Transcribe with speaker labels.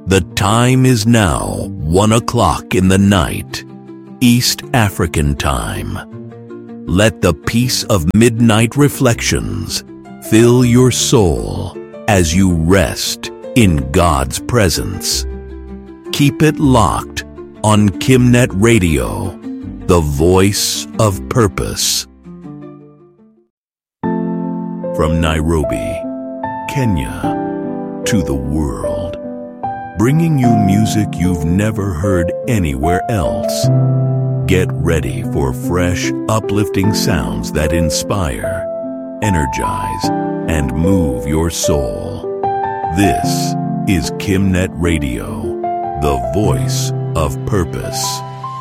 Speaker 1: The time is now 1 o'clock in the night, East African time. Let the peace of midnight reflections fill your soul as you rest in God's presence. Keep it locked on Kimnet Radio, the voice of purpose. From Nairobi, Kenya, to the world, bringing you music you've never heard anywhere else. Get ready for fresh, uplifting sounds that inspire, energize, and move your soul. This is Kimnet Radio, the voice of purpose.